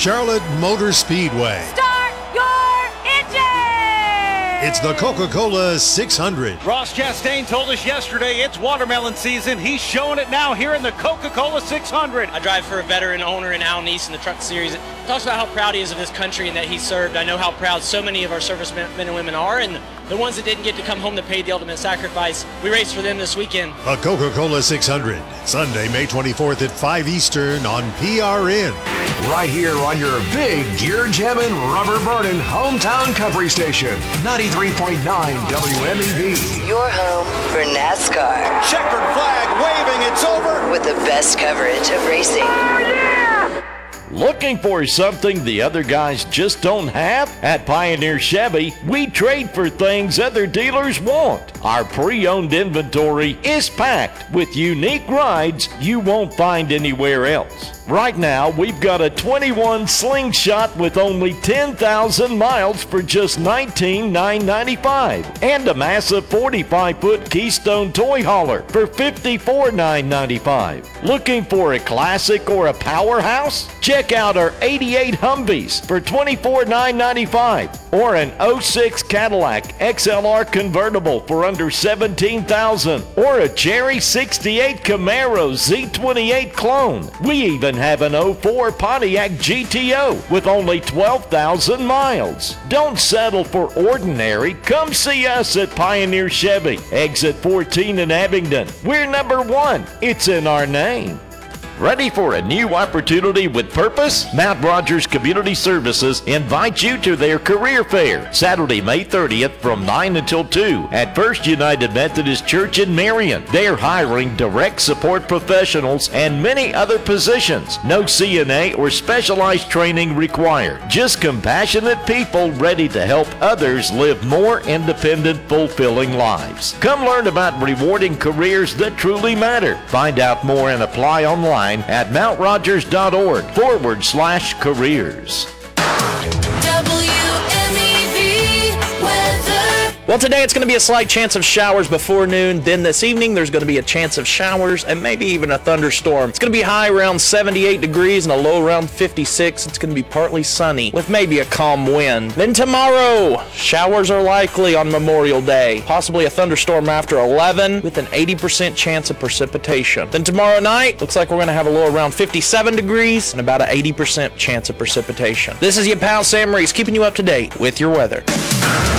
Charlotte Motor Speedway. Start your engine! It's the Coca-Cola 600. Ross Chastain told us yesterday it's watermelon season. He's showing it now here in the Coca-Cola 600. I drive for a veteran owner in Al Neese in the truck series. It talks about how proud he is of this country and that he served. I know how proud so many of our servicemen and women are, and the ones that didn't get to come home to pay the ultimate sacrifice. We race for them this weekend. The Coca-Cola 600, Sunday, May 24th at 5 Eastern on PRN. Right here on your big gear jamming, rubber burning hometown country station, 93.9 WMEV. Your home for NASCAR. Checkered flag waving, it's over. With the best coverage of racing. Looking for something the other guys just don't have? At Pioneer Chevy, we trade for things other dealers won't. Our pre-owned inventory is packed with unique rides you won't find anywhere else. Right now, we've got a 21 Slingshot with only 10,000 miles for just $19,995, and a massive 45-foot Keystone Toy Hauler for $54,995. Looking for a classic or a powerhouse? Check out our 88 Humvees for $24,995, or an 06 Cadillac XLR convertible for under $17,000, or a Cherry 68 Camaro Z28 clone. We even have an 04 Pontiac GTO with only 12,000 miles. Don't settle for ordinary. Come see us at Pioneer Chevy, exit 14 in Abingdon. We're number 1. It's in our name. Ready for a new opportunity with purpose? Mount Rogers Community Services invites you to their career fair, Saturday, May 30th from 9 until 2 at First United Methodist Church in Marion. They're hiring direct support professionals and many other positions. No CNA or specialized training required. Just compassionate people ready to help others live more independent, fulfilling lives. Come learn about rewarding careers that truly matter. Find out more and apply online at mountrogers.org/careers. Well, today it's going to be a slight chance of showers before noon. Then this evening, there's going to be a chance of showers and maybe even a thunderstorm. It's going to be high around 78 degrees and a low around 56. It's going to be partly sunny with maybe a calm wind. Then tomorrow, showers are likely on Memorial Day. Possibly a thunderstorm after 11 with an 80% chance of precipitation. Then tomorrow night, looks like we're going to have a low around 57 degrees and about an 80% chance of precipitation. This is your pal Sam Reese keeping you up to date with your weather.